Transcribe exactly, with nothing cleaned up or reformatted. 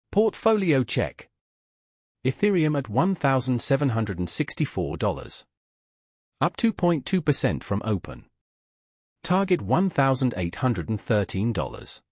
Portfolio check. Ethereum at one thousand seven hundred sixty-four dollars. Up two point two percent from open. Target one thousand eight hundred thirteen dollars.